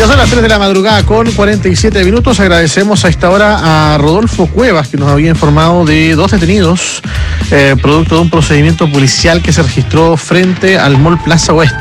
Ya son las 3 de la madrugada con 47 minutos. Agradecemos a esta hora a Rodolfo Cuevas, que nos había informado de 2 detenidos, producto de un procedimiento policial que se registró frente al Mall Plaza Oeste.